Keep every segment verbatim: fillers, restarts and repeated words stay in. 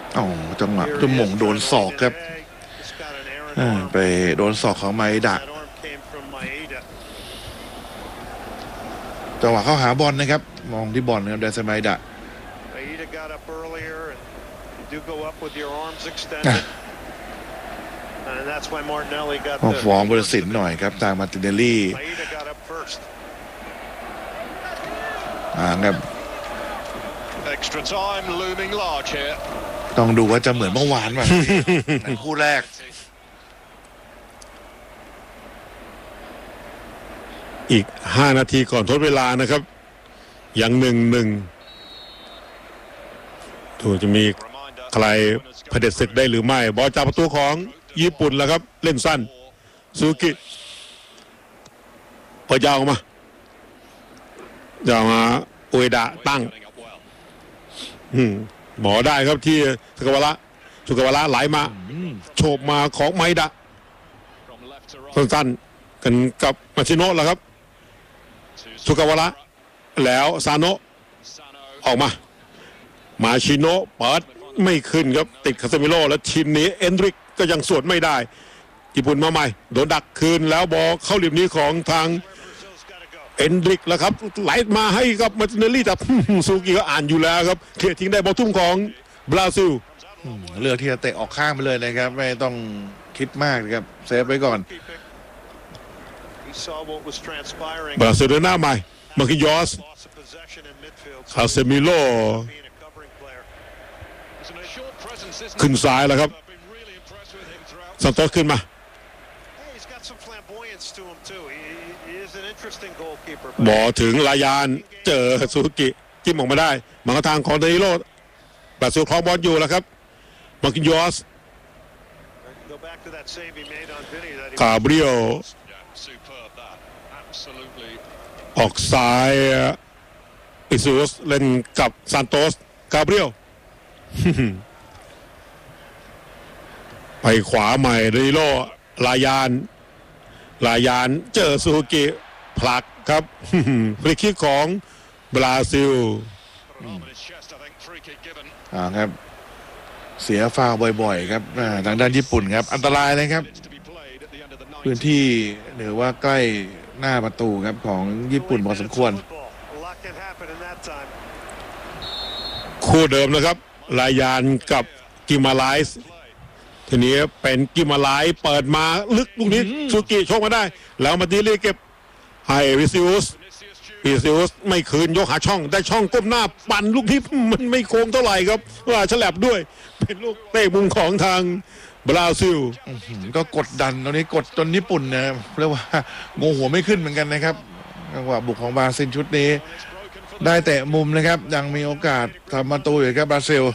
อ๋อจังหวะจะหม่งโดนศอกครับไปโดนศอกของไมดะจังหวะเข้าหาบอลนะครับมองที่บอลนะครับเดซไมดะก็ฟ้องบริสินหน่อยครับทางมาร์ติเนลลี่อ่าครับต้องดูว่าจะเหมือนเมื่อวานป่ะคู่แรกอีกห้านาทีก่อนทดเวลานะครับยังหนึ่งหนึ่งถูกจะมีใครเผด็จศึกได้หรือไม่บอลจากประตูของญี่ปุ่นแล้วครับเล่นสั้นซูกิเปิดยาวออกมาจะมาอุเอดะตั้งหมอได้ครับที่สุกวาระสุกวาระไหลมาโฉบมาของไมดะสั้นๆกันกับมาชิโนะแล้วครับสุกวาระแล้วซาโนะออกมามาชิโนะเปิดไม่ขึ้นครับติดคาเซมิโร่แล้วทีมนี้เอนริกก็ยังสวนไม่ได้ญี่ปุ่นมาใหม่โดนดักคืนแล้วบอลเข้าเหลี่ยมนี้ของทางเอนริกแล้วครับไหลมาให้กับมาร์ติเนลลี่แต่ซูกิก็อ่านอยู่แล้วครับเคลียร์ทิ้งได้บอลทุ่มของบราซิลเลือกที่จะเตะออกข้างไปเลยนะครับไม่ต้องคิดมากครับเซฟไว้ก่อนบราซิลเดินหน้าใหม่มาคิยอสคาเซมิโลขึ้นซ้ายแล้วครับซันโตสขึ้นมาบอถึงลายานเจอซูกิจิ้มออกมาได้มาทางของเดนิโลบราซิลคล้องบอลอยู่แล้วครับมาคิยอสคาเบรียลออกซ้ายอิซูสเล่นกับซานโตสคาเบรียลไปขวาใหม่เดนิโลลายานลายานเจอซูกิผลักครับฟรีคิกของบราซิลอ่าครับเสียฟาวบ่อยๆครับทางด้านญี่ปุ่นครับอันตรายเลยครับพื้นที่หรือว่าใกล้หน้าประตูครับของญี่ปุ่นพอสมควรคู่เดิมนะครับลายานกับกิมาไลส์ทีนี้เป็นกิมาไลส์เปิดมาลึกลูกนี้ซูกิชกมาได้แล้วมาดีลีเก็บให้วิซิอุสวิซิอุสไม่คืนยกหาช่องได้ช่องก้มหน้าปั่นลูกที่มันไม่โค้งเท่าไหร่ครับว่าฉลับด้วยเป็นลูกเตะมุมของทางบราซิลก็กดดันตอนนี้กดจนญี่ปุ่นนะเรียกว่าโงหัวไม่ขึ้นเหมือนกันนะครับจังหวะบุกของบราซิลชุดนี้ได้เตะมุมนะครับยังมีโอกาสทำประตูอยู่ครับบราซิล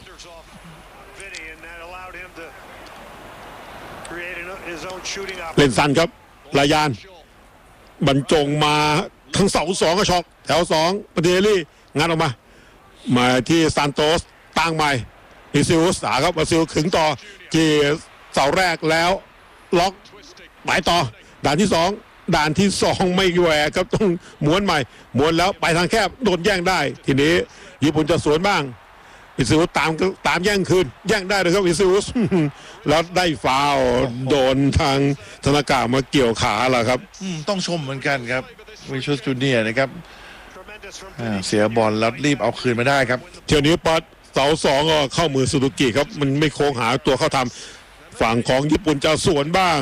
เล่นสั้นครับลายานบรรจงมาทั้งเสาสองก็ช็อกแถวสองปาเดลี่งานออกมามาที่ซานโตสตั้งใหม่อิซิอุสาครับบราซิลขึงต่อที่เสาแรกแล้วล็อกไปต่อด่านที่สองด่านที่สองไม่แหวกครับต้องม้วนใหม่ม้วนแล้วไปทางแคบโดนแย่งได้ทีนี้ญี่ปุ่นจะสวนบ้างอิซิอุสตามตามแย่งคืนแย่งได้เลยครับอิซิอุสแล้วได้ฟาวโดนทางธนากะมาเกี่ยวขาแล้วครับต้องชมเหมือนกันครับวิชุสจูเนียร์นะครับเสียบอลแล้วรีบเอาคืนมาได้ครับเที่ยวนี้ปัดเสาสองก็เข้ามือซูซูกิครับมันไม่โค้งหาตัวเข้าทำฝั่งของญี่ปุ่นจะสวนบ้าง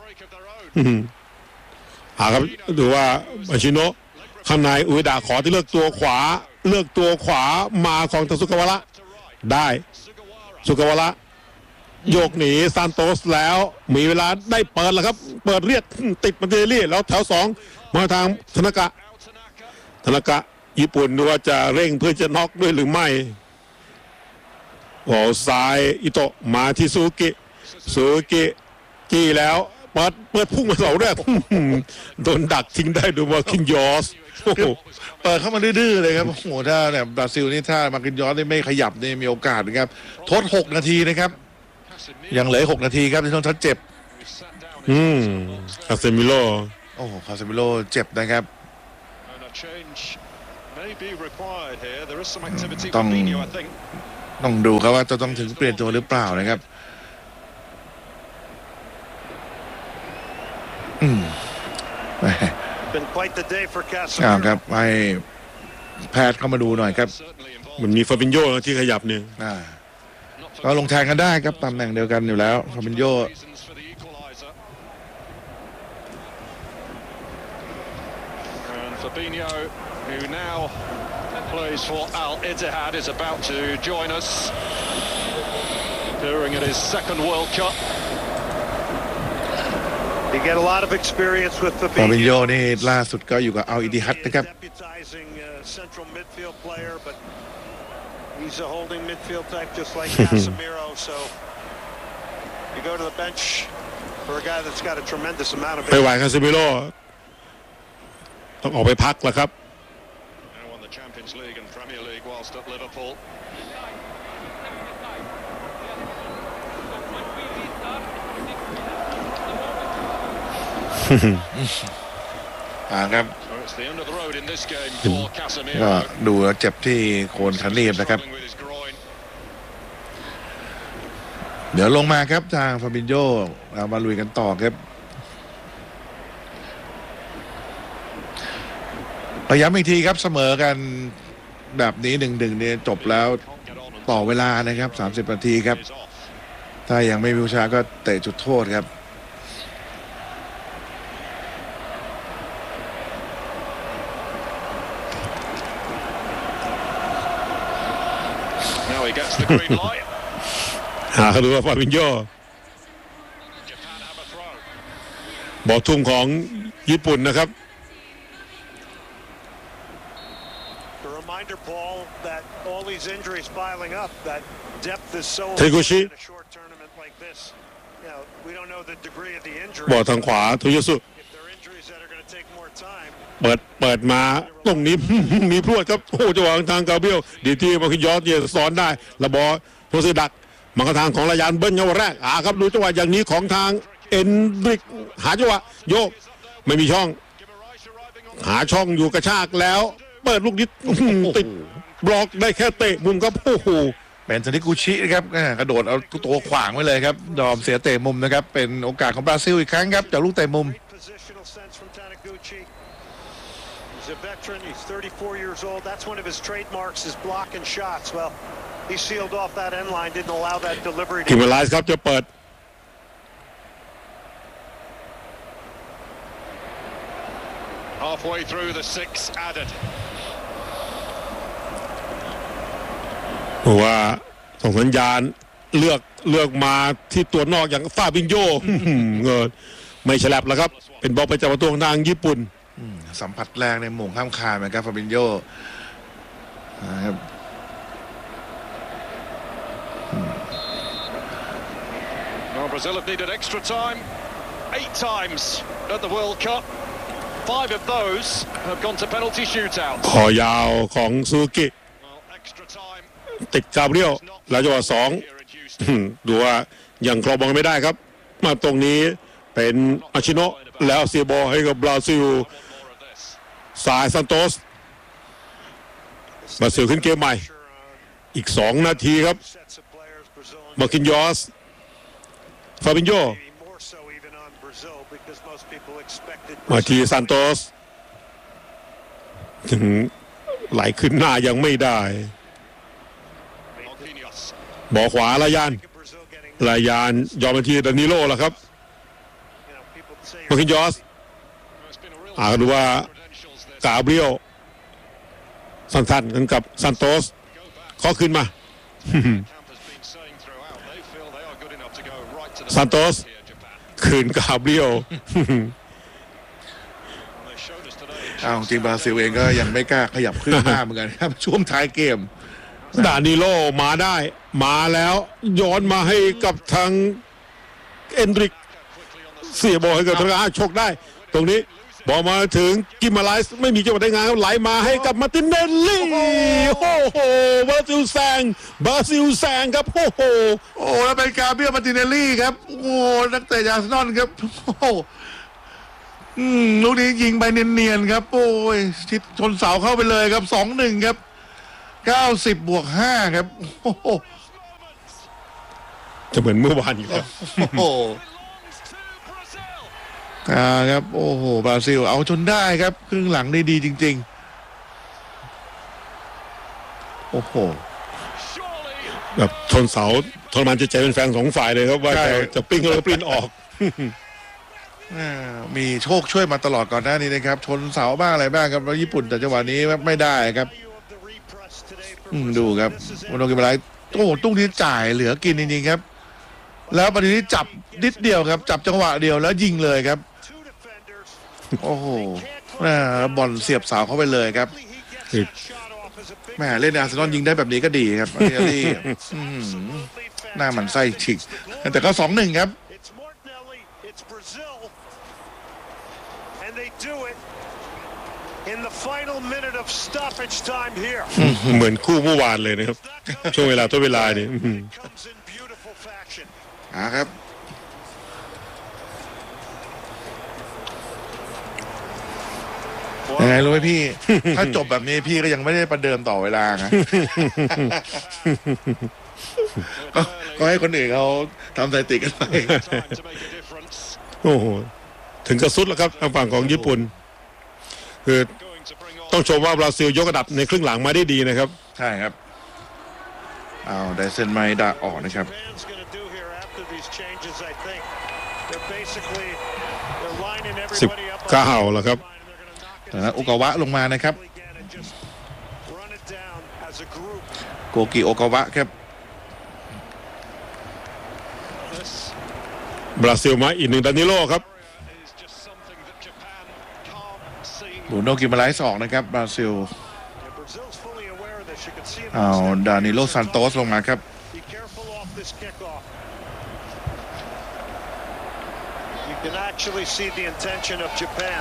หาครับดูว่ามาชิโนะข้างในอุเอดะขอที่เลือกตัวขวาเลือกตัวขวามาของทาสุกาวาระได้สุกาวาระโยกหนีซานโตสแล้วมีเวลาได้เปิดแล้วครับเปิดเรียกติดมาเดลี่แล้วแถวสองมาทางธนากะธนากะญี่ปุ่นดูว่าจะเร่งเพื่อจะน็อกด้วยหรือไม่หัวซ้ายอิโตะมาที่ซูกิซูกิจี้แล้วเปิดเปิดพุ่งมาเสาแรกโดนดักทิ้งได้ดูว่าคินยอสเปิดเข้ามาดื้อๆเลยครับโอ้โหถ้าเนี่ยบราซิลนี่ถ้ามาคินยอสไม่ขยับนี่มีโอกาสนะครับทดหกนาทีนะครับยังเหลือหกนาทีครับที่ต้องทดเจ็บอืมคาเซมิโลโอ้โหคาเซมิโลเจ็บนะครับต้องต้องดูครับว่าจะต้องถึงเปลี่ยนตัวหรือเปล่านะครับอืมแหม่อ้าวครับให้แพทย์เข้ามาดูหน่อยครับมันมีฟาบินโญ่ที่ขยับเนี่ยอ่าก็ลงแทนกันได้ครับตำแหน่งเดียวกันอยู่แล้วฟาบินโญ่ Fabinho, who now plays for Al Ittihad, is about to join us, appearing in his second World Cup. You get a lot of experience with ฟาบินโญ่ Fabinho. นี่ล่าสุดก็อยู่กับอัลอิติฮัดนะครับ Deputizing uh, central midfield player, but he's a holding midfield type, just like Casemiro. So you go to the bench for a guy that's got a tremendous amount of. ไปไหวคาซิมิโร่ต้องออกไปพักแล้วครับ Now won the Champions League and Premier League whilst at Liverpool. อ่าครับ So it's the end of the road in this game for ก็ Casemiro. ดูแล้วเจ็บที่โคนขาหนีบนะครับ Struggling with his groin. เดี๋ยวลงมาครับทางฟาบินโญ่เอามาลุยกันต่อครับพยายามอีกทีครับเสมอกันแบบนี้หนึ่งหนึ่งเนี่ยจบแล้ว Can't get on and ต่อเวลานะครับสามสิบนาทีครับ is off. ถ้ายังไม่มีผู้ชาก็เตะจุดโทษครับ Now he gets the green light. หาเขาดูว่าฟาบินโญ่ Japan have a throw. บอลทุ่มของญี่ปุ่นนะครับ A reminder, Paul, that all these injuries piling up, that depth is so Teguchi. important in a short tournament like this. You know, we don't know the degree of the injury. บอลทางขวาโทยุสุ If there are injuries that are going to take more time. เปิดเปิดมาตรงนี้ มีพรวดครับโอ้จังหวะทางกาเบรียลดีที่มาคิยอสเนี่ยซ้อนได้ระบอโทซิดักมันก็ทางของรายานเบิ้ลเยาวแรกอ่าครับดูจังหวะอย่างนี้ของทางเอ็นดริกหาจังหวะโยกไม่มีช่อง หาช่องอยู่กระชากแล้ว เปิดลูกนิดอื้อหือติดบล็อกได้แค่เตะมุมครับโอ้โหเป็นซานิกุชินะครับอ่ากระโดดเอาตัวขวางไว้เลยครับยอมเสียเตะมุมนะครับเป็นโอกาสของบราซิลอีกครั้งครับจากลูกเตะมุม Great positional sense from Taniguchi. He's a veteran. He's thirty-four years old. That's one of his trademarks, is blocking shots. Well, he sealed off that end line, didn't allow that delivery คิมเบอ to. ร์ไลส์ครับจะเปิด Halfway through the six added. ว่าส่งสัญญาณเลือกเลือกมาที่ตัวนอกอย่างฟาบินโญ่ เงินไม่ฉลับแล้วครับ เป็นบอลไปจากประตูของทางญี่ปุ่นสัมผัสแรกในหม่งข้ามคานเหมือนกันฟาบินโญ่นะครับ Well, Brazil have needed extra time eight times at the World Cup. Five of those have gone to penalty shootouts. ขอยาวของซูกิ Well, extra time ติดกาเบรียลแล้วจังหวะสอง here at Houston. ดูว่ายังครองบอลไม่ได้ครับ มาตรงนี้เป็นอาชิโนะแล้วเสียบอลให้กับบราซิล I want more of this. สายซันโตส บราซิลขึ้นเกมใหม่ อีกสองนาทีครับ Sets of players, Brazil and มาคินยอส ฟาบินโญ่ maybe more so even on Brazil, because most people expected มาที่ Brazil ซันโตส ถึงไหลขึ้นหน้ายังไม่ได้ Marquinhos. บอลขวาลายาน Brazil getting, ลายานยอมไปที่ดานิโลแล้วครับ you know, people say มาคินยอส Well, it's been a real อ่าดูว่า credentials this. กาเบรียลสั้นๆกันกับซันโตส Go back. ขอขึ้นมา Camp has been saying throughout they feel they are good enough to go right to the Santos. here, Japan. คืนกาเบรียล And they showed us today. อ้าวจริงบราซิลเองก็ยังไม่กล้าขยับขึ้นหน้าเหมือนกันครับ ช่วงท้ายเกมดานิโลมาได้ มาแล้วย้อนมาให้กับทางเอนดริก Quickly on the เสียบอลให้กับทางอาชกได้ ตรงนี้บอลมาถึงกิมมาไลส์ไม่มีจังหวะได้งานครับไหลมาให้กับมาร์ตินเนลลี่โอ้โหบราซิลแซงบราซิลแซงครับโอ้โหโอ้แล้วเป็นกาเบรียลมาร์ติเนลลี่ครับโอ้นักเตะจากอาร์เซนอลครับโอ้โหอืมลูกนี้ยิงไปเนียนๆครับ โอ้ยชิดชนเสาเข้าไปเลยครับสองหนึ่งครับเก้าสิบบวกห้าครับโอ้โหจะเหมือนเมื่อวานอีกแล้วโอ้โหอ่าครับโอ้โหบราซิลเอาจนได้ครับครึ่งหลังได้ดีจริงๆโอ้โหแบบชนเสาทรมานจิตใจเป็นแฟนสองฝ่ายเลยครับว่าใช่จะจะปิ้งแล้วปลิ้นออกอ่ามีโชคช่วยมาตลอดก่อนหน้านี้นะครับ ชนเสาบ้างอะไรบ้างครับแล้วญี่ปุ่นแต่จังหวะนี้ไม่ได้ครับอืมดูครับโมโนกิมาไลโอ้โหตุ้งนี้จ่ายเหลือกินจริงๆครับ แล้วประเด็นนี้จับนิดเดียวครับ จับจังหวะเดียวแล้วยิงเลยครับ โอ้โหอ่าบอลเสียบเสาเข้าไปเลยครับแม่เล่นอาร์เซนอลยิงได้แบบนี้ก็ดีครับอันนี้อืมหน้ามันไส้ฉิกแต่ก็สองหนึ่งครับ And they do it in the final minute of stoppage time here. เหมือนคู่เมื่อวานเลยนะครับ ช่วงเวลาตัวเวลานี่อื้อหือ Comes in beautiful fashion. อ่าครับยังไงรู้ไหมพี่ ถ้าจบแบบนี้พี่ก็ยังไม่ได้ประเดิมต่อเวลานะ ก็ก็ให้คนอื่นเขาทำสถิติกันไป Time to make a difference. โอ้โหถึงกระสุดแล้วครับทางฝั่งของญี่ปุ่นคือ Going to bring on ต้องชมว่าบราซิลยกระดับในครึ่งหลังมาได้ดีนะครับใช่ครับเอาไดเซนไมดาออกนะครับ Japan's going to do here after these changes, I think. They're basically they're lining สิบ everybody up. เก้าแล้วครับ They're going to knock it จากนั้นโอกาวะลงมานะครับ again and just run it down as a group. โกกิโอกาวะครับ this บราซิลมาอีกหนึ่งดานิโลครับ is just something that Japan can't see. บูโนกิมาไลส์ออกนะครับบราซิล Yeah, Brazil's fully aware of this. You can see it. เอาดานิโลซานโตสลงมาครับ Be careful off this kickoff. You can actually see the intention of Japan.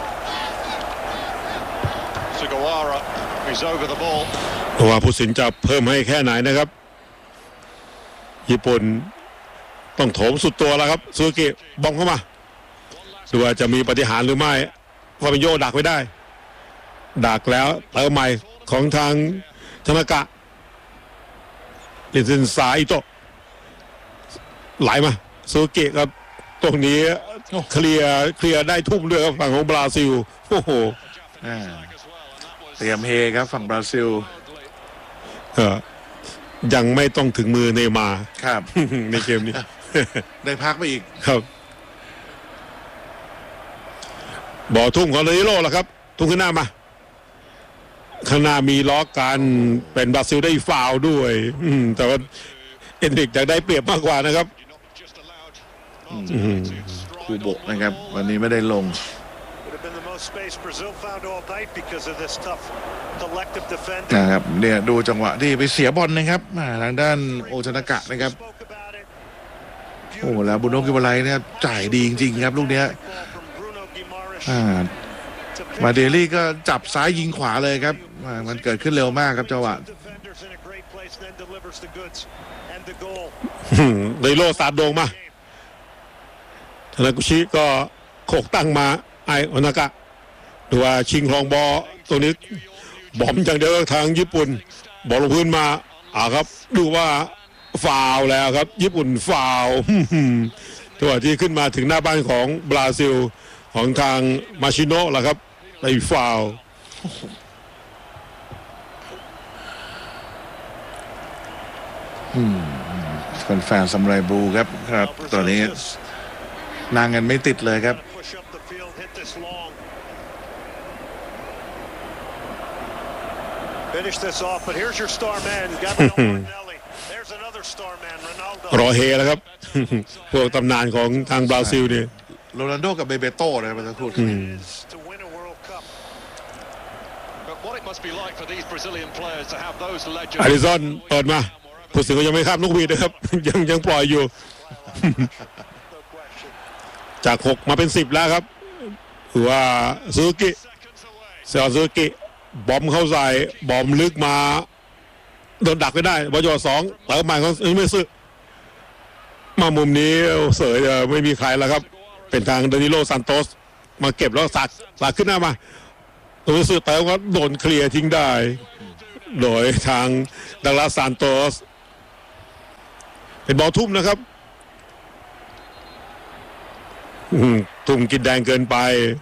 Sugawara is over the ball. เพราะว่าผู้สินจะเพิ่มให้แค่ไหนนะครับ ญี่ปุ่นต้องโถมสุดตัวแล้วครับซูซูกิบอมเข้ามาดูว่าจะมีปาฏิหาริย์หรือไม่ฟาบิโยดักไว้ได้ ดักแล้วเติมใหม่ของทางธนากะลิซินสายอิโตะไหลมาซูซูกิครับตรงนี้เคลียร์เคลียร์ได้ทุ่มด้วยครับฝั่งของบราซิลโอ้โหอ่าเตรียมเฮครับฝั่งบราซิลเออยังไม่ต้องถึงมือเนย์มาร์ครับในเกมนี้ได้พักไปอีกครับบ่อทุ่งของเรนิโลล่ะครับ ทุ่งขึ้นหน้ามา ข้างหน้ามีล้อกันเป็นบราซิลได้ฟาวล์ด้วย อืมแต่ว่าเอ็นริกอยากได้เปรียบมากกว่านะครับ You're not just allowed คูโบะนะครับ วันนี้ไม่ได้ลง Would have been the most space Brazil found all night because of this tough collective defending. นะครับเนี่ยดูจังหวะที่ไปเสียบอลนะครับอ่าทางด้านโอชนากะนะครับ Spoke about it. โอ้แล้วบุโนกิมาไลเนี่ยจ่ายดีจริงๆครับลูกเนี้ย Ball from Bruno Guimaraes อ่า to pick มาเดลี่ก็จับซ้ายยิงขวาเลยครับอ่ามันเกิดขึ้นเร็วมากครับจังหวะ defenders in a great place, then delivers the goods and the goal. เรนิโลสาดโด่งมาธนากุชิก็โขกตั้งมาไอโอนากะดูว่าชิงครองบอลตรงนี้บอมอย่างเดียวทางญี่ปุ่นบอลลงพื้นมาอ่าครับ ดูว่าฟาวล์แล้วครับ ญี่ปุ่นฟาวล์ จังหวะที่ขึ้นมาถึงหน้าบ้านของบราซิลของทางมาชิโนะล่ะครับไปฟาวล์แฟนๆซัมไรบลูครับครับ ตอนนี้นางกันไม่ติดเลยครับ Push up the field, hit this long. Finish this off, but here's your star man, Gabriel Martinelli. There's another star man, Ronaldo. รอเฮแล้วครับ พวกตำนานของทางบราซิลเนี่ยโรนัลโดกับเบเบโต้เลยมาสักครู่ Is to win a World Cup. But what it must be like for these Brazilian players to have those อา legends. ริซอนเปิดมาผู้สินก็ยังไม่ข้ามลูกวีดนะครับ ยังยังปล่อยอยู่ No question. จากหกมาเป็นสิบแล้วครับถือว่าซูซูกิ Seconds away. เซอร์ซูซูกิบอมเข้าใส่บอมลึกมาโดนดักไม่ได้บอลยอสองเติมใหม่ของเอเมซึมามุมนี้เสยเลยไม่มีใครแล้วครับ เป็นทางดานิโลซานโตสมาเก็บแล้วสักสักขึ้นหน้ามาเอเมซึเติมก็โดนเคลียร์ทิ้งได้โดยทางดังลาสซานโตสเป็นบอลทุ่มนะครับทุ่มกินแดงเกินไป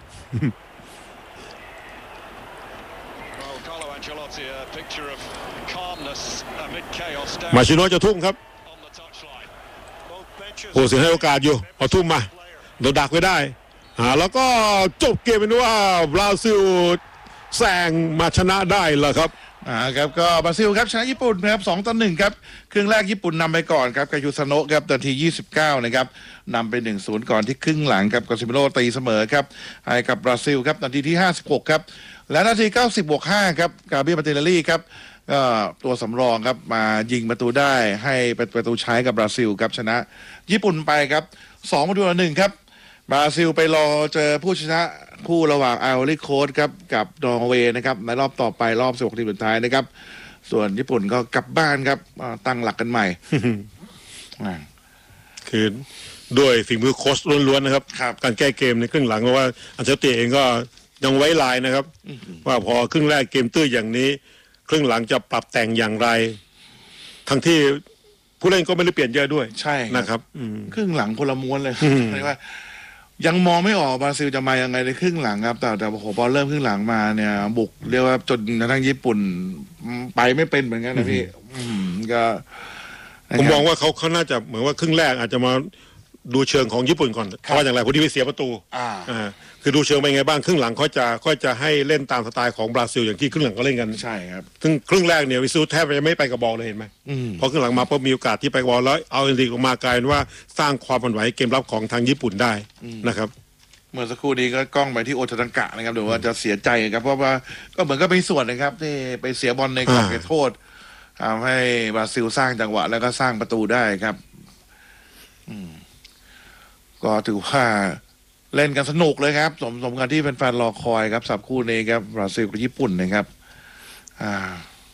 Well, Carlo Ancelotti, a picture of calmness amid chaos มา down ชิโนะจะทุ่มครับ on the touchline. Both benches ผู้สินให้โอกาสอยู่เอาทุ่มมาโดนดักไว้ได้อ่าแล้วก็จบเกมเป็นว่าบราซิลแซงมาชนะได้แล้วครับอ่าครับก็บราซิลครับชนะญี่ปุ่นนะครับสองต่อหนึ่งครับครึ่งแรกญี่ปุ่นนำไปก่อนครับกายูซาโนะครับนาทียี่สิบเก้านะครับนำไป หนึ่งศูนย์ ก่อนที่ครึ่งหลังครับกาซิเมโรตีเสมอครับให้กับบราซิลครับนาทีที่ห้าสิบหกครับและนาทีเก้าสิบบวกห้าครับกาเบียมาเตเลลี่ครับก็ตัวสำรองครับมายิงประตูได้ให้เป็นประตูใช้กับบราซิลครับชนะญี่ปุ่นไปครับสองประตูต่อหนึ่งครับบราซิลไปรอเจอผู้ชนะคู่ระหว่างไอวอรี่โค้สครับกับนอร์เวย์นะครับในรอบต่อไปรอบสิบหกทีมสุดท้ายนะครับส่วนญี่ปุ่นก็กลับบ้านครับอ่าตั้งหลักกันใหม่ อ่าคือด้วยฝีมือโค้ชล้วนๆนะครับครับการแก้เกมในครึ่งหลังเพราะว่าอันเชลติเองก็ยังไว้ลายนะครับ ว่าพอครึ่งแรกเกมตื้ออย่างนี้ ครึ่งหลังจะปรับแต่งอย่างไร ทั้งที่ผู้เล่นก็ไม่ได้เปลี่ยนเยอะด้วยใช่ครับนะครับอืมครึ่งหลังพลม้วนเลยอืมเรียกว่า ยังมองไม่ออกบราซิลจะมายังไงในครึ่งหลังครับ แต่แต่โอ้โหพอเริ่มครึ่งหลังมาเนี่ย บุกเรียกว่าจนกระทั่งญี่ปุ่นไปไม่เป็นเหมือนกันนะพี่ อืมก็นะครับผมมองว่าเขาเขาน่าจะเหมือนว่าครึ่งแรกอาจจะมาดูเชิงของญี่ปุ่นก่อนเพราะว่าอย่างไรพอดีไปเสียประตูอ่าอ่าคือดูเชิงไปไงบ้างครึ่งหลังเขาจะเขาจะให้เล่นตามสไตล์ของบราซิลอย่างที่ครึ่งหลังเขาเล่นกันใช่ครับซึ่งครึ่งแรกเนี่ยวิซูแทบจะไม่ไปกับบอลเลยเห็นไหมอืมพอครึ่งหลังมาพอมีโอกาสที่ไปกับบอลแล้วเอาเอ็นดีออกมากลายเป็นว่าสร้างความหวั่นไหวเกมรับของทางญี่ปุ่นได้นะครับเมื่อสักครู่นี้ก็กล้องไปที่โอทาตังกะนะครับเดี๋ยวว่าจะเสียใจครับเพราะว่าก็เหมือนก็เป็นส่วนนะครับที่ไปเสียบอลในกรอบอ่าเขตโทษทำให้บราซิลสร้างจังหวะแล้วก็สร้างประตูได้ครับ อืมก็ถือว่าเล่นกันสนุกเลยครับ สมสมกันที่แฟนๆรอคอยครับสับคู่นี้ครับบราซิลกับญี่ปุ่นนะครับ อ่า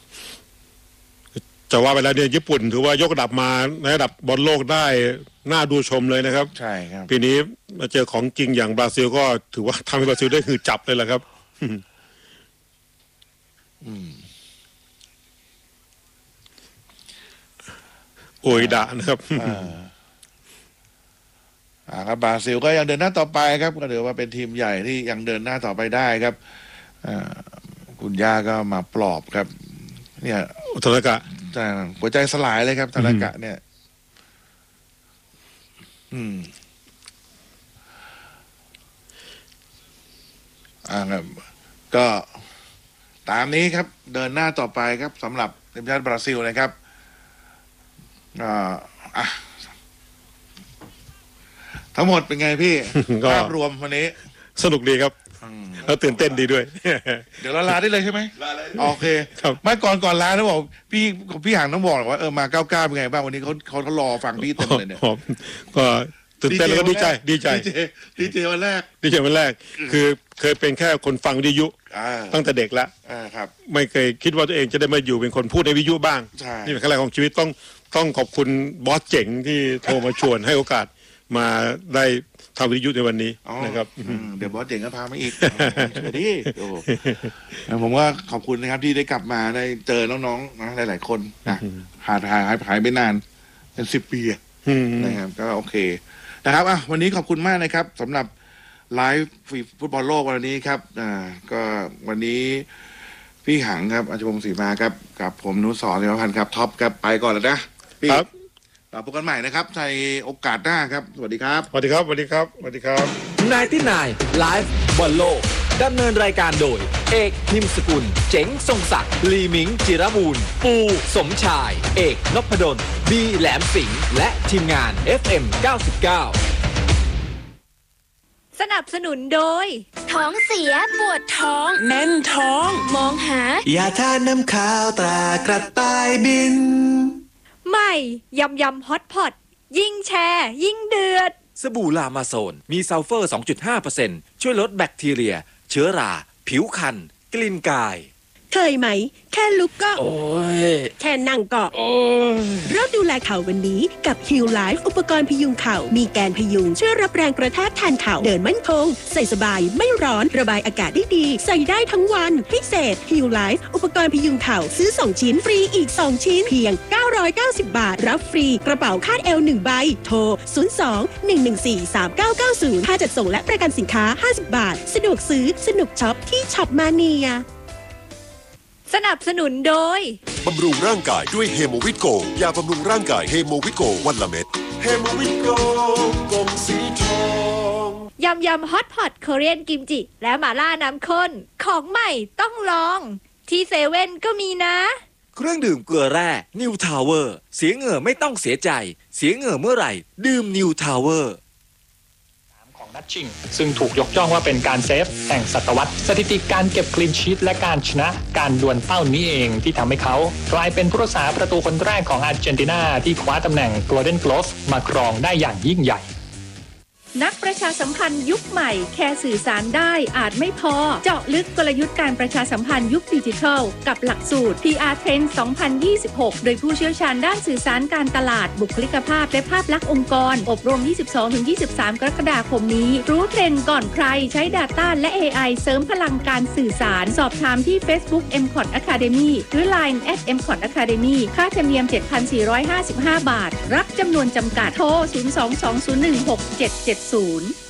จะว่าไปแล้วเนี่ยญี่ปุ่นถือว่ายกระดับมาในระดับบอลโลกได้น่าดูชมเลยนะครับใช่ครับปีนี้มาเจอของจริงอย่างบราซิลก็ถือว่าทำให้บราซิลได้คือจับเลยแหละครับอืมโอยดะนะครับอ่าอ่าครับบราซิลก็ยังเดินหน้าต่อไปครับก็ถือว่าเป็นทีมใหญ่ที่ยังเดินหน้าต่อไปได้ครับอ่าคุณย่าก็มาปลอบครับ เนี่ยธนากะแต่หัวใจสลายเลยครับธนากะเนี่ย อืม อ่าครับก็ตามนี้ครับ เดินหน้าต่อไปครับสำหรับทีมชาติบราซิลนะครับอ่าอ่ะทั้งหมดเป็นไงพี่ก็ภาพรวมวันนี้สนุกดีครับอืมแล้วตื่นเต้นดีด้วยเดี๋ยวเราลาได้เลยใช่ไหมลาเลยโอเคครับไม่ก่อนก่อนลาต้องบอกพี่พี่หางต้องบอกว่าเออมาเก้าเก้าเป็นไงบ้างวันนี้เขาเขาเขารอฟังพี่เต็มเลยเนี่ยผมก็ตื่นเต้นแล้วก็ดีใจดีใจดีเจดีเจวันแรกดีใจวันแรก คือเคยเป็นแค่คนฟังวิทยุอ่าตั้งแต่เด็กแล้วอ่าครับไม่เคยคิดว่าตัวเองจะได้มาอยู่เป็นคนพูดในวิทยุบ้างใช่นี่เป็นครั้งแรกของชีวิตต้องต้องขอบคุณบอสเจ๋งที่โทรมาชวนให้โอกาสมาได้ทำวิทยุในวันนี้อ๋อนะครับอืมเดี๋ยวบอสเจ๋งก็พามาอีกเชิญดิโอ้ผมว่าขอบคุณนะครับที่ได้กลับมาได้เจอน้องๆนะหลายๆคนนะหายหายหายหายไปนานเป็นสิบปีอะอืมนะครับก็โอเคนะครับอ่ะวันนี้ขอบคุณมากนะครับสำหรับไลฟ์ฟุตบอลโลกวันนี้ครับอ่าก็วันนี้พี่หังครับอาจารย์พงศ์ศรีมาครับกับผมนุสรเทวพันธ์ครับท็อปครับไปก่อนแล้วนะพี่ครับเราพบกันใหม่นะครับในโอกาสหน้าครับ สวัสดีครับสวัสดีครับสวัสดีครับสวัสดีครับนายที่นายไลฟ์บอลโลกดำเนินรายการโดย เอกพิมพ์สกุล เจ๋งทรงศักดิ์ลีมิง จิรบูรณ์ปูสมชาย เอกนพดลบีแหลมสิงห์และทีมงาน เอฟ เอ็ม เก้าสิบเก้าสนับสนุนโดย ท้องเสียปวดท้องแน่นท้องมองหาอย่าทานน้ำข้าวตรากระต่ายบินใหม่ยำยำฮอตพอตยิ่งแชร์ยิ่งเดือดสบู่ลามาโซน มีซัลเฟอร์ สองจุดห้าเปอร์เซ็นต์ ช่วยลดแบคทีเรีย เชื้อรา ผิวคัน กลิ่นกายเคยไหมแค่ลุกก็โอ้ยแค่นั่งก็โอ้ยเริ่มดูแลเข่าวันนี้กับ Heal Life อุปกรณ์พยุงเข่ามีแกนพยุงช่วยรับแรงกระแทกแทนเข่าเดินมั่นคงใส่สบายไม่ร้อนระบายอากาศได้ดีใส่ได้ทั้งวันพิเศษ Heal Life อุปกรณ์พยุงเข่าซื้อสองชิ้นฟรีอีกสองชิ้นเพียงเก้าร้อยเก้าสิบบาทรับฟรีกระเป๋าคาดเอวหนึ่งใบโทรศูนย์ สอง หนึ่ง หนึ่ง สี่ สาม เก้า เก้า ศูนย์ค่าจัดส่งและประกันสินค้าห้าสิบบาทสะดวกซื้อสนุกช็อปที่ช็อปมาเนียสนับสนุนโดยบำรุงร่างกายด้วยเฮโมวิตโกยาบำรุงร่างกายเฮโมวิตโกวันละเม็ดเฮโมวิตโกกลมสีทองยำยำฮอตพอตโคเรียนกิมจิและหม่าล่าน้ำข้นของใหม่ต้องลองที่เซเว่นก็มีนะเครื่องดื่มเกลือแร่นิวทาวเวอร์เสียเหงื่อไม่ต้องเสียใจ เสียเหงื่อเมื่อไหร่ดื่มนิวทาวเวอร์ของนัทชิงซึ่งถูกยกย่องว่าเป็นการเซฟแห่งศตวรรษสถิติการเก็บคลีนชีทและการชนะการดวลเป้านี้เองที่ทำให้เขากลายเป็นผู้รักษาประตูคนแรกของอาร์เจนตินาที่คว้าตำแหน่ง Golden Glove มาครองได้อย่างยิ่งใหญ่นักประชาสัมพันธ์ยุคใหม่แค่สื่อสารได้อาจไม่พอเจาะลึกกลยุทธ์การประชาสัมพันธ์ยุคดิจิทัลกับหลักสูตร พี อาร์ Trend สองพันยี่สิบหก โดยผู้เชี่ยวชาญด้านสื่อสารการตลาดบุคลิกภาพและภาพลักษณ์องค์กรอบรม ยี่สิบสองถึงยี่สิบสาม กรกฎาคมนี้รู้เทรนด์ก่อนใครใช้ Data และ เอ ไอ เสริมพลังการสื่อสารสอบถามที่ Facebook เอ็ม คอท Academy หรือ ไลน์ แอท เอ็ม คอท Academy ค่าธรรมเนียม เจ็ดพันสี่ร้อยห้าสิบห้า บาทรับจำนวนจำกัดโทรศูนย์ สอง สอง ศูนย์ หนึ่ง หก เจ็ด เจ็ด ศูนย์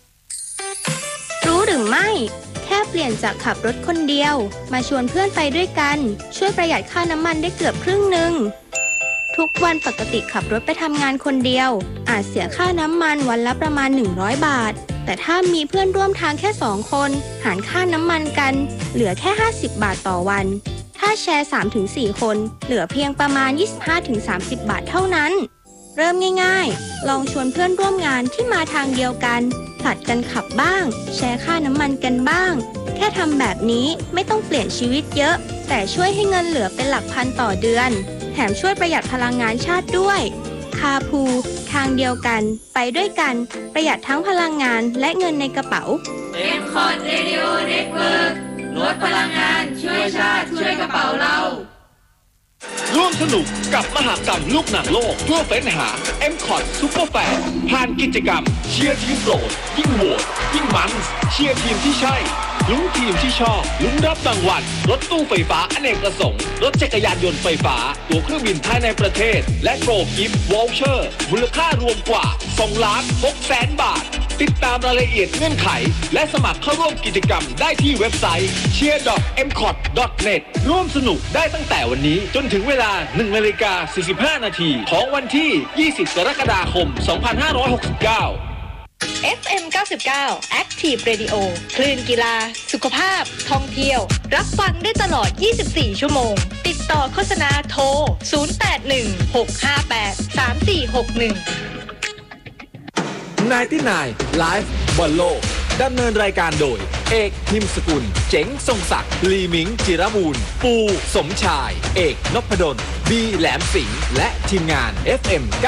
รู้หรือไม่แค่เปลี่ยนจากขับรถคนเดียวมาชวนเพื่อนไปด้วยกันช่วยประหยัดค่าน้ำมันได้เกือบครึ่งหนึ่งทุกวันปกติขับรถไปทำงานคนเดียวอาจเสียค่าน้ำมันวันละประมาณหนึ่งร้อยบาทแต่ถ้ามีเพื่อนร่วมทางแค่สองคนหารค่าน้ำมันกันเหลือแค่ห้าสิบบาทต่อวันถ้าแชร์ สามถึงสี่ คนเหลือเพียงประมาณ ยี่สิบห้าถึงสามสิบ บาทเท่านั้นเริ่มง่ายๆลองชวนเพื่อนร่วมงานที่มาทางเดียวกันผลัดกันขับบ้างแชร์ค่าน้ำมันกันบ้างแค่ทำแบบนี้ไม่ต้องเปลี่ยนชีวิตเยอะแต่ช่วยให้เงินเหลือเป็นหลักพันต่อเดือนแถมช่วยประหยัดพลังงานชาติด้วยคาพูทางเดียวกันไปด้วยกันประหยัดทั้งพลังงานและเงินในกระเป๋าเอ็ม คอท Radio Network ลดพลังงานช่วยชาติช่วยกระเป๋าเราร่วมสนุกกับมหกรรมลูกหนังโลกเพื่อเฟ้นหา เอ็ม คอท Super Fan ผ่านกิจกรรมเชียร์ทีมโปรดยิ่งโหวตยิ่งมันเชียร์ทีมที่ใช่ลุ้นทีมที่ชอบลุ้นรับรางวัลรถตู้ไฟฟ้าอเนกประสงค์รถจักรยานยนต์ไฟฟ้าตั๋วเครื่องบินภายในประเทศและโปรกิฟต์วอลเชอร์มูลค่ารวมกว่าสองล้านหกแสนบาทติดตามรายละเอียดเงื่อนไขและสมัครเข้าร่วมกิจกรรมได้ที่เว็บไซต์ เชียร์ ดอท เอ็ม คอท ดอท เน็ต ร่วมสนุกได้ตั้งแต่วันนี้จนถึงเวลา หนึ่งนาฬิกาสี่สิบห้า นาทีของวันที่ ยี่สิบ กรกฎาคม สองพันห้าร้อยหกสิบเก้าเอฟ เอ็ม เก้าสิบเก้า Active Radio คลื่นกีฬาสุขภาพท่องเที่ยวรับฟังได้ตลอดยี่สิบสี่ชั่วโมงติดต่อโฆษณาโทรศูนย์ แปด หนึ่ง หก ห้า แปด สาม สี่ หก หนึ่งไนน์ตี้ไนน์ Live บอลโลกดำเนินรายการโดยเอกพิมพ์สกุลเจ๋งทรงศักดิ์ลีมิงจิรบูรณ์ปูสมชายเอกนพดลบีแหลมสิงห์และทีมงาน เอฟ เอ็ม